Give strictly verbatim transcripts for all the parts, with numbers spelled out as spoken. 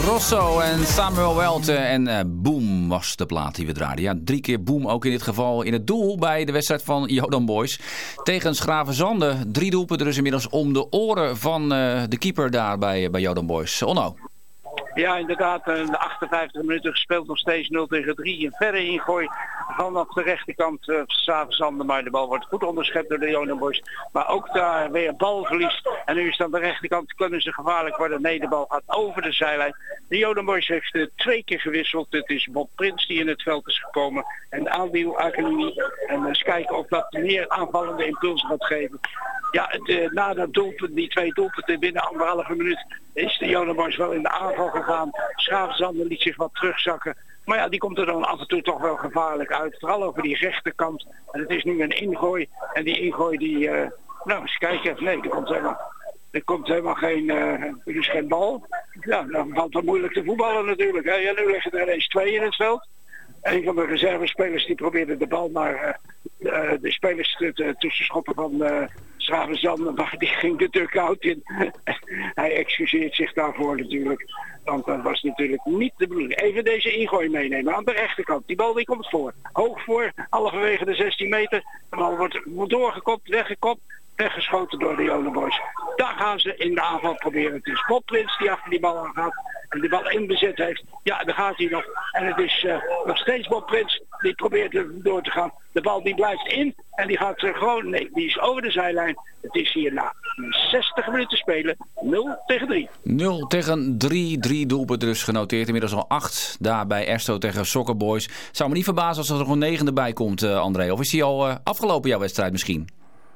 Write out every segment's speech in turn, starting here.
Rosso en Samuel Welte en uh, Boom was de plaat die we draaiden. Ja, drie keer Boom ook in dit geval in het doel bij de wedstrijd van Jodan Boys tegen Schravenzande. Drie doelpunten dus inmiddels om de oren van uh, de keeper daar bij, bij Jodan Boys. Onno. Ja, inderdaad, de achtenvijftig minuten gespeeld, nog steeds nul tegen drie. Een verre ingooi vanaf de rechterkant uh, Schravenzande, maar de bal wordt goed onderschept door de Jodan Boys. Maar ook daar weer balverlies. En nu is het aan de rechterkant, kunnen ze gevaarlijk worden. Nee, de bal gaat over de zijlijn. De Jodan Boys heeft uh, twee keer gewisseld. Het is Bob Prins die in het veld is gekomen. En de Aanbiel Academie. En eens uh, kijken of dat meer aanvallende impulsen gaat geven. Ja, het, uh, na dat doelpunt, die twee doelpunten binnen anderhalve minuut, is de Jodan Boys wel in de aanval gegaan. Schravenzande liet zich wat terugzakken. Maar ja, die komt er dan af en toe toch wel gevaarlijk uit. Vooral over die rechterkant. En het is nu een ingooi. En die ingooi die... Uh, nou, eens kijken. Nee, er komt helemaal, er komt helemaal geen, uh, er is geen bal. Ja, dan valt het moeilijk te voetballen natuurlijk. Hè. Ja, nu liggen er ineens twee in het veld. Een van de reservespelers die probeerde de bal naar uh, uh, de spelers te, tussen schoppen van uh, Schravenzande, maar die ging de dugout in. Hij excuseert zich daarvoor natuurlijk, want dat was natuurlijk niet de bedoeling. Even deze ingooi meenemen aan de rechterkant. Die bal die komt voor. Hoog voor, halverwege de zestien meter. De bal wordt, wordt doorgekopt, weggekopt. Weggeschoten door de Jodan Boys. Daar gaan ze in de aanval proberen. Het is Bob Prins die achter die bal aan gaat. En de bal inbezet heeft. Ja, daar gaat hij nog. En het is uh, nog steeds Bob Prins die probeert er door te gaan. De bal die blijft in. En die gaat uh, gewoon... Nee, die is over de zijlijn. Het is hier na zestig minuten spelen. nul tegen drie. nul tegen drie. Drie doelpunten dus genoteerd. Inmiddels al acht daar bij Ersto tegen Soccer Boys. Zou me niet verbazen als er nog een negende bij komt, uh, André. Of is die al uh, afgelopen, jouw wedstrijd misschien?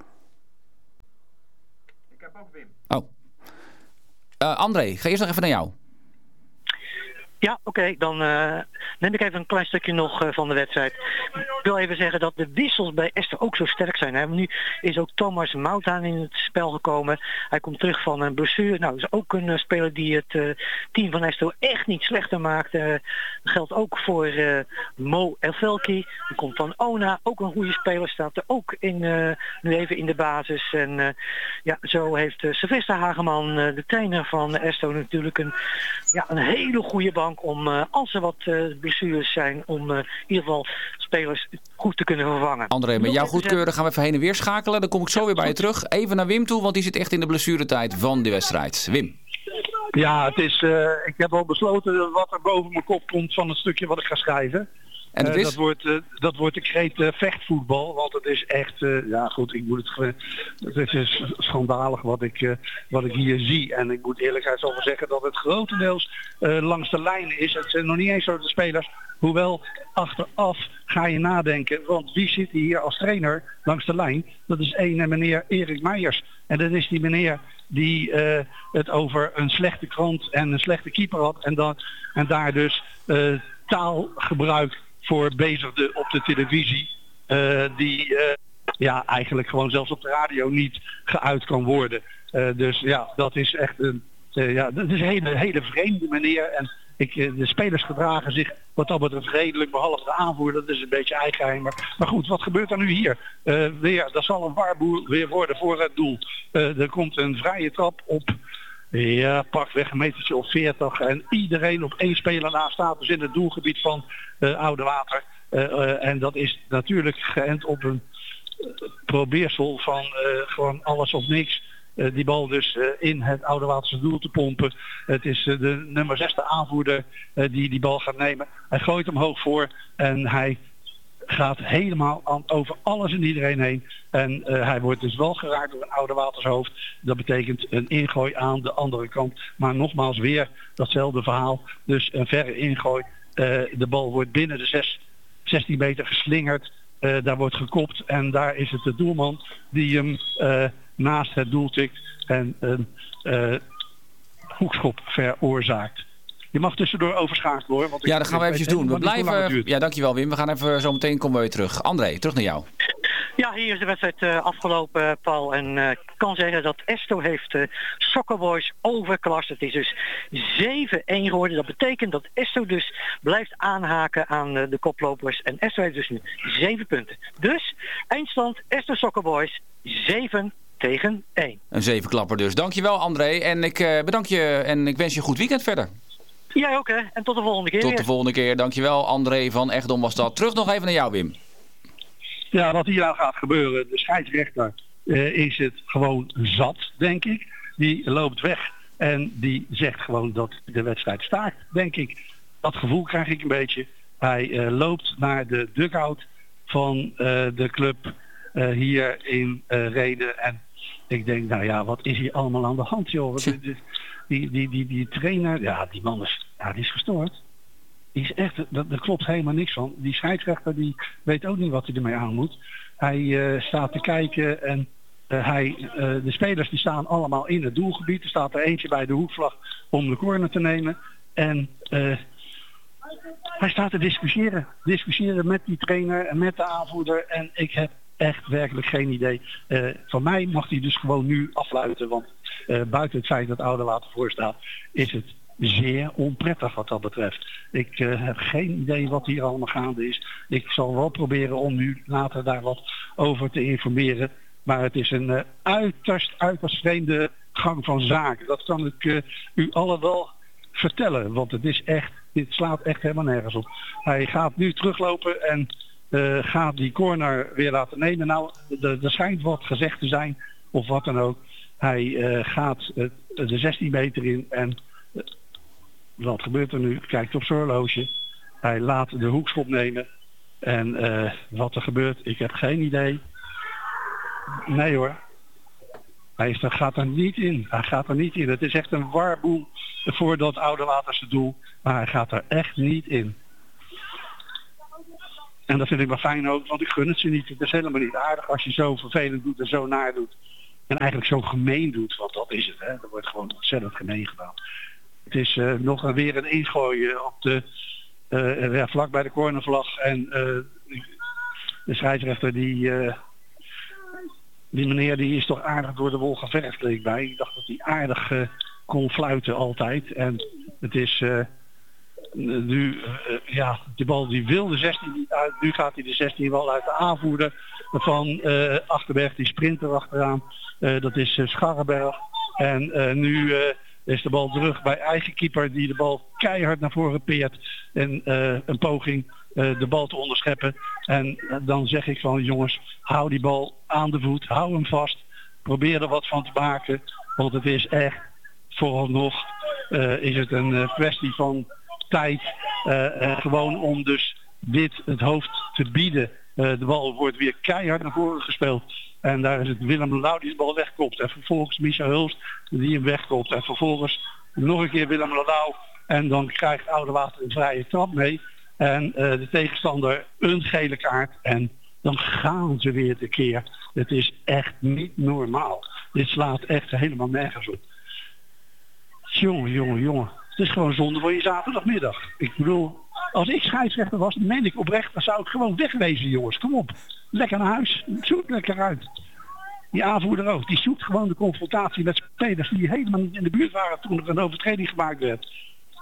Oh. Uh, André, ga eerst nog even naar jou. Ja, oké. Okay, dan uh, neem ik even een klein stukje nog uh, van de wedstrijd. Ik wil even zeggen dat de wissels bij Ersto ook zo sterk zijn. Hè? Nu is ook Thomas Moutaan in het spel gekomen. Hij komt terug van een blessure. Nou, is ook een uh, speler die het uh, team van Ersto echt niet slechter maakt. Uh, dat geldt ook voor uh, Mo Elvelki. Die komt van Ona. Ook een goede speler. Staat er ook in, uh, nu even in de basis. En uh, ja, zo heeft uh, Sylvester Hageman, uh, de trainer van Ersto, natuurlijk een, ja, een hele goede bank om, uh, als er wat uh, blessures zijn, om uh, in ieder geval spelers goed te kunnen vervangen. André, met jouw goedkeuren gaan we even heen en weer schakelen. Dan kom ik zo ja, weer bij je terug. Even naar Wim toe, want die zit echt in de blessuretijd van de wedstrijd. Wim. Ja, het is, uh, ik heb al besloten wat er boven mijn kop komt van het stukje wat ik ga schrijven. En dat, is? Uh, dat, wordt, uh, dat wordt de kreet uh, vechtvoetbal, want het is echt, uh, ja goed, ik moet het, het is schandalig wat ik, uh, wat ik hier zie. En ik moet eerlijkheidshalve zeggen dat het grotendeels uh, langs de lijn is. Het zijn nog niet eens zo de spelers, hoewel achteraf ga je nadenken, want wie zit hier als trainer langs de lijn? Dat is een meneer Erik Meijers. En dat is die meneer die uh, het over een slechte krant en een slechte keeper had en, dan, en daar dus uh, taal gebruikt voor bezigden op de televisie, uh, die uh, ja, eigenlijk gewoon zelfs op de radio niet geuit kan worden. Uh, dus ja, dat is echt een, uh, ja, dat is een hele, hele vreemde meneer. En ik, uh, de spelers gedragen zich wat dat betreft redelijk, behalve de aanvoerder. Dat is een beetje eigenheimer. Maar goed, wat gebeurt er nu hier? Uh, weer, dat zal een warboel weer worden voor het doel. Uh, er komt een vrije trap op. Ja, pakweg een metertje of veertig. En iedereen op één speler na staat dus in het doelgebied van uh, Oude Water. Uh, uh, en dat is natuurlijk geënt op een uh, probeersel van uh, gewoon alles of niks. Uh, die bal dus uh, in het Oude Waterse doel te pompen. Het is uh, de nummer zes de aanvoerder uh, die die bal gaat nemen. Hij gooit hem hoog voor en hij gaat helemaal aan, over alles en iedereen heen. En uh, hij wordt dus wel geraakt door een Oude Watershoofd. Dat betekent een ingooi aan de andere kant. Maar nogmaals weer datzelfde verhaal. Dus een verre ingooi. Uh, de bal wordt binnen de zes, zestien meter geslingerd. Uh, daar wordt gekopt. En daar is het de doelman die hem uh, naast het doel tikt. En een uh, hoekschop veroorzaakt. Je mag tussendoor overschakelen hoor. Want ja, dat gaan we eventjes doen. We blijven... Ja, dankjewel Wim. We gaan even zo meteen komen we weer terug. André, terug naar jou. Ja, hier is de wedstrijd uh, afgelopen, Paul. En uh, ik kan zeggen dat Ersto heeft uh, Soccer Boys overklast. Het is dus zeven één geworden. Dat betekent dat Ersto dus blijft aanhaken aan uh, de koplopers. En Ersto heeft dus nu zeven punten. Dus, eindstand Ersto Soccer Boys zeven tegen één. Een zevenklapper dus. Dankjewel André. En ik uh, bedank je en ik wens je een goed weekend verder. Jij ook, hè? En tot de volgende keer. Tot weer. de volgende keer. Dankjewel, André van Egdom was dat. Terug nog even naar jou, Wim. Ja, wat hier nou gaat gebeuren, de scheidsrechter uh, is het gewoon zat, denk ik. Die loopt weg en die zegt gewoon dat de wedstrijd staakt, denk ik. Dat gevoel krijg ik een beetje. Hij uh, loopt naar de dugout van uh, de club uh, hier in uh, Rheden. En ik denk, nou ja, wat is hier allemaal aan de hand, joh? Die, die, die, die, die trainer, ja, die man is, ja, die is gestoord. Die is echt, dat, daar klopt helemaal niks van. Die scheidsrechter die weet ook niet wat hij ermee aan moet. Hij uh, staat te kijken en uh, hij, uh, de spelers die staan allemaal in het doelgebied. Er staat er eentje bij de hoekvlag om de corner te nemen. En uh, hij staat te discussiëren. Discussiëren met die trainer en met de aanvoerder. En ik heb echt werkelijk geen idee. Uh, van mij mag hij dus gewoon nu afluiten. Want uh, buiten het feit dat Oudewater voor staat, is het zeer onprettig wat dat betreft. Ik uh, heb geen idee wat hier allemaal gaande is. Ik zal wel proberen om u later daar wat over te informeren. Maar het is een uh, uiterst, uiterst vreemde gang van zaken. Dat kan ik uh, u allen wel vertellen. Want het is echt, dit slaat echt helemaal nergens op. Hij gaat nu teruglopen en uh, gaat die corner weer laten nemen. Nou, er schijnt wat gezegd te zijn of wat dan ook. Hij uh, gaat uh, de zestien meter in en uh, wat gebeurt er nu? Kijkt op zijn horloge. Hij laat de hoekschop nemen. En uh, wat er gebeurt, ik heb geen idee. Nee hoor. Hij is, gaat er niet in. Hij gaat er niet in. Het is echt een warboel voor dat Oudewaterse doel. Maar hij gaat er echt niet in. En dat vind ik wel fijn ook, want ik gun het ze niet. Het is helemaal niet aardig als je zo vervelend doet en zo naar doet. En eigenlijk zo gemeen doet, want dat is het. Hè. Er wordt gewoon ontzettend gemeen gedaan. Het is uh, nog een, weer een ingooien op de, uh, ja, vlak bij de cornervlag. En uh, de scheidsrechter, die, uh, die meneer, die is toch aardig door de wol geverfd, leek bij. Ik dacht dat hij aardig uh, kon fluiten altijd. En het is uh, nu, uh, ja, de bal die wil de zestien niet uit. Nu gaat hij de zestien wel uit de aanvoerder van uh, Achterberg, die sprint erachteraan. Uh, dat is uh, Scharrenberg. En uh, nu uh, is de bal terug bij eigen keeper die de bal keihard naar voren peert. En uh, een poging uh, de bal te onderscheppen. En uh, dan zeg ik van jongens, hou die bal aan de voet. Hou hem vast. Probeer er wat van te maken. Want het is echt, vooralsnog uh, is het een uh, kwestie van tijd. Uh, uh, gewoon om dus dit het hoofd te bieden. Uh, de bal wordt weer keihard naar voren gespeeld. En daar is het Willem Lauw die de bal wegkopt. En vervolgens Micha Hulst die hem wegkopt. En vervolgens nog een keer Willem Lauw. En dan krijgt Oudewater een vrije trap mee. En uh, de tegenstander een gele kaart. En dan gaan ze weer tekeer. Het is echt niet normaal. Dit slaat echt helemaal nergens op. Jongen, jongen, jongen. Het is gewoon zonde voor je zaterdagmiddag. Ik bedoel, als ik scheidsrechter was, dan meen ik oprecht, dan zou ik gewoon wegwezen, jongens. Kom op. Lekker naar huis. Zoek lekker uit. Die aanvoerder ook. Die zoekt gewoon de confrontatie met spelers die helemaal niet in de buurt waren toen er een overtreding gemaakt werd.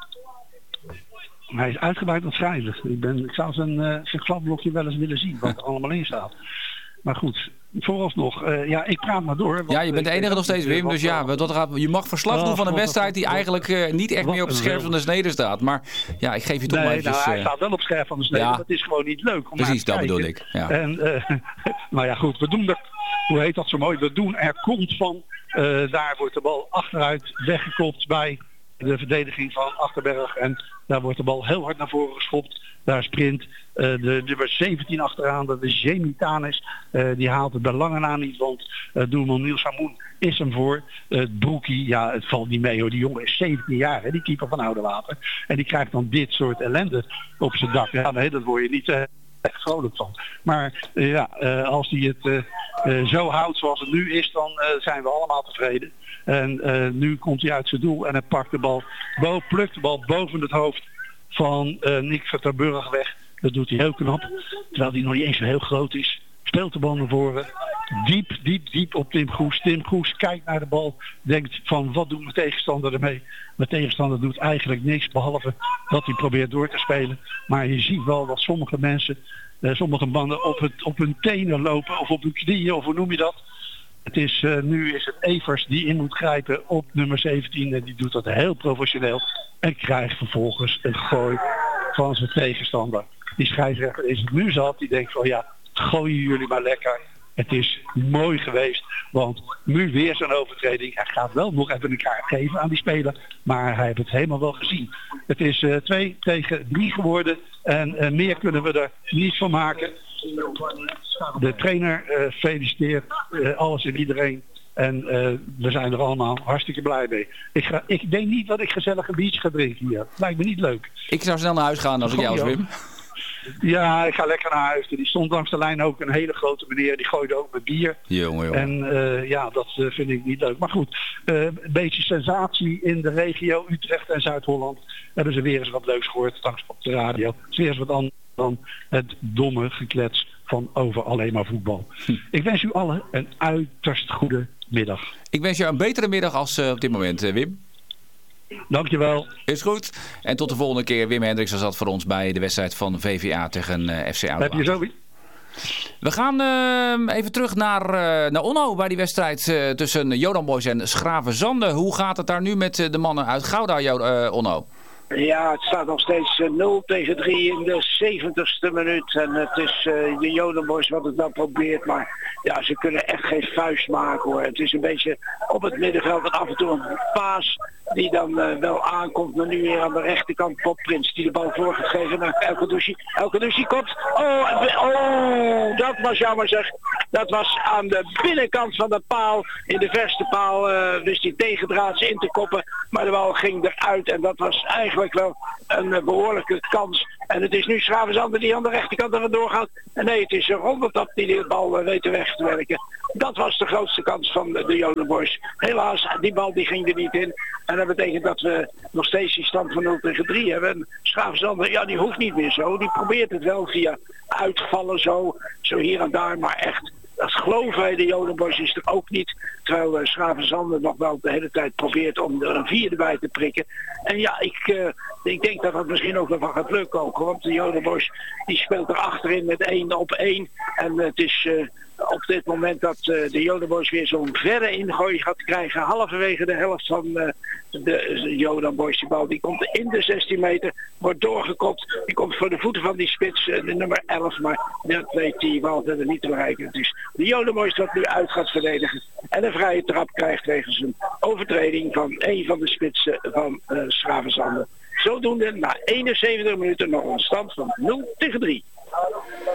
Hij is uitgebreid aan het schrijven. Ik, ben, ik zou zijn, uh, zijn kladblokje wel eens willen zien, wat er allemaal in staat. Maar goed, vooralsnog, uh, ja, ik praat maar door. Ja, je bent de enige nog steeds, Wim. Dus ja, dat gaat, je mag verslag doen van een wedstrijd die eigenlijk uh, niet echt meer op het scherp van de snede staat. Maar ja, ik geef je toch nee, maar eventjes... Nou, hij uh... staat wel op scherp van de snede, ja. Maar het is gewoon niet leuk om Precies, dat kijken. bedoel ik. Ja. En, uh, nou ja, goed, we doen er, hoe heet dat zo mooi, we doen er komt van. Uh, daar wordt de bal achteruit weggekopt bij de verdediging van Achterberg. En daar wordt de bal heel hard naar voren geschopt. Daar sprint uh, de nummer zeventien achteraan, dat is Jamie Tanis. Uh, die haalt het bij lange na niet, want uh, doelman Niels Hamoen is hem voor. Uh, Broekie, ja, het valt niet mee hoor. Die jongen is zeventien jaar, hè, die keeper van Oudewater. En die krijgt dan dit soort ellende op zijn dak. Ja, nee, dat word je niet uh, echt vrolijk van. Maar uh, ja, uh, als hij het uh, uh, zo houdt zoals het nu is, dan uh, zijn we allemaal tevreden. En uh, nu komt hij uit zijn doel en hij pakt de bal, bo- plukt de bal boven het hoofd van uh, Nick Verterburg weg. Dat doet hij heel knap. Terwijl hij nog niet eens zo heel groot is. Speelt de bal naar voren. Diep, diep, diep op Tim Goes. Tim Goes kijkt naar de bal. Denkt van wat doet mijn tegenstander ermee? Mijn tegenstander doet eigenlijk niks. Behalve dat hij probeert door te spelen. Maar je ziet wel dat sommige mensen, uh, sommige mannen op, het, op hun tenen lopen. Of op hun knieën. Of hoe noem je dat? Het is, uh, nu is het Evers die in moet grijpen op nummer zeventien. En die doet dat heel professioneel. En krijgt vervolgens een gooi van zijn tegenstander. Die scheidsrechter is het nu zat. Die denkt van ja, gooien jullie maar lekker. Het is mooi geweest. Want nu weer zo'n overtreding. Hij gaat wel nog even een kaart geven aan die speler. Maar hij heeft het helemaal wel gezien. Het is uh, twee tegen drie geworden. En uh, meer kunnen we er niet van maken. De trainer uh, feliciteert uh, alles en iedereen. En uh, we zijn er allemaal hartstikke blij mee. Ik, ga, ik denk niet dat ik gezellig een biertje ga drinken hier. Lijkt me niet leuk. Ik zou snel naar huis gaan als ik jou was, Wim. Ja, ik ga lekker naar huis. Die stond langs de lijn ook een hele grote meneer. Die gooide ook met bier. Jongen, jongen. En uh, ja, dat uh, vind ik niet leuk. Maar goed, uh, een beetje sensatie in de regio Utrecht en Zuid-Holland. Hebben ze weer eens wat leuks gehoord straks op de radio. Het is weer eens wat anders dan het domme geklets van over alleen maar voetbal. Hm. Ik wens u allen een uiterst goede middag. Ik wens jou een betere middag als uh, op dit moment, uh, Wim. Dankjewel. Is goed. En tot de volgende keer. Wim Hendricks zat voor ons bij de wedstrijd van V V A tegen uh, F C Oudewater. Heb je zo weer? We gaan uh, even terug naar, uh, naar Onno bij die wedstrijd uh, tussen Jodan Boys en Schravenzande. Hoe gaat het daar nu met uh, de mannen uit Gouda, uh, Onno? Ja, het staat nog steeds uh, nul tegen drie in de zeventigste minuut. En het is uh, de Jodan Boys wat het dan probeert. Maar ja, ze kunnen echt geen vuist maken hoor. Het is een beetje op het middenveld en af en toe een paas die dan uh, wel aankomt. Maar nu weer aan de rechterkant Bob Prins die de bal voor gaat geven naar El Kadouchi. El Kadouchi komt. Oh, oh, dat was jammer zeg. Dat was aan de binnenkant van de paal. In de verste paal uh, wist hij tegendraads in te koppen. Maar de bal ging eruit en dat was eigenlijk wel een uh, behoorlijke kans. En het is nu Schravenzande die aan de rechterkant er vandoor gaat. En nee, het is een Rondertap die de bal uh, weet te weg te werken. Dat was de grootste kans van de, de Jodan Boys. Helaas, die bal die ging er niet in. En dat betekent dat we nog steeds die stand van nul tegen drie hebben. En Schravenzande, ja, die hoeft niet meer zo. Die probeert het wel via uitvallen zo, zo hier en daar, maar echt. Dat geloven wij de Jodan Boys is er ook niet. Terwijl uh, Schravenzande nog wel de hele tijd probeert om er een vierde bij te prikken. En ja, ik, uh, ik denk dat dat misschien ook nog wel gaat lukken ook. Want de Jodan Boys die speelt er achterin met één op één. En uh, het is uh, op dit moment dat uh, de Jodan Boys weer zo'n verre ingooi gaat krijgen. Halverwege de helft van uh, de, de Jodan Boys. Die bal die komt in de zestien meter. Wordt doorgekopt. Die komt voor de voeten van die spits. Uh, de nummer elf. Maar dat weet die bal verder niet te bereiken. Het is de Jodan Boys dat nu uit gaat verdedigen. En een vrije trap krijgt wegens een overtreding van een van de spitsen van uh, Schravenzande. Zodoende na eenenzeventig minuten nog een stand van nul tegen drie.